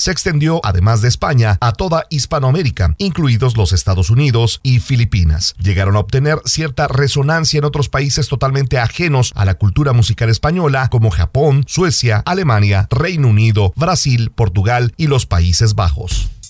se extendió, además de España, a toda Hispanoamérica, incluidos los Estados Unidos y Filipinas. Llegaron a obtener cierta resonancia en otros países totalmente ajenos a la cultura musical española, como Japón, Suecia, Alemania, Reino Unido, Brasil, Portugal y los Países Bajos.